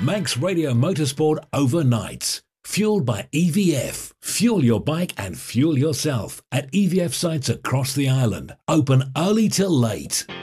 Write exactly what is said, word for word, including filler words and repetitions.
Manx Radio Motorsport overnights. Fueled by E V F. Fuel your bike and fuel yourself at E V F sites across the island. Open early till late.